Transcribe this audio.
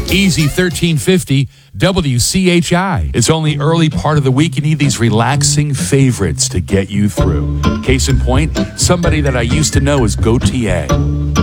Easy 1350 WCHI. It's only early part of the week. You need these relaxing favorites to get you through. Case in point, somebody that I used to know as Gautier.